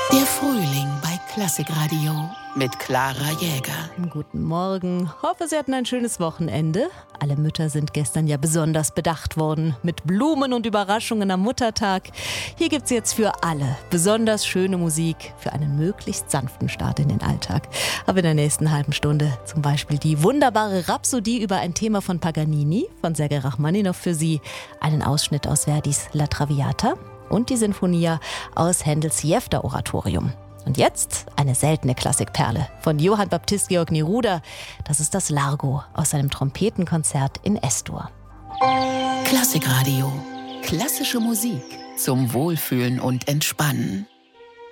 Der Frühling bei Klassikradio mit Clara Jäger. Guten Morgen. Hoffe, Sie hatten ein schönes Wochenende. Alle Mütter sind gestern ja besonders bedacht worden. Mit Blumen und Überraschungen am Muttertag. Hier gibt's jetzt für alle besonders schöne Musik für einen möglichst sanften Start in den Alltag. Aber in der nächsten halben Stunde zum Beispiel die wunderbare Rhapsodie über ein Thema von Paganini, von Sergei Rachmaninow für Sie. Einen Ausschnitt aus Verdis La Traviata und die Sinfonia aus Händels Jewter-Oratorium. Und jetzt eine seltene Klassikperle von Johann Baptist Georg Neruda. Das ist das Largo aus seinem Trompetenkonzert in S-Dur. Klassikradio. Klassische Musik zum Wohlfühlen und Entspannen.